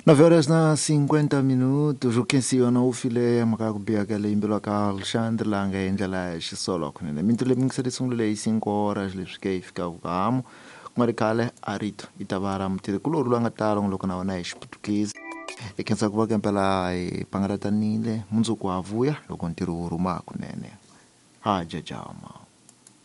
9 horas na 50 minutos o kensiona ufile makakubiaka le imbelwaka Alexandre langa endlela xisolo kunene mintu leyi mi ngi se ri sungulile 5 horas leswi ke fika kamo ku nga ri khale a rito yi ta va ra mutirhikulori loyi a nga tala loko na wona hi xiputukezi hi khensa ku va kempela hi pangalatanile mundzuku wa vuya loko ntirho wu rhuma kunene ha jajama.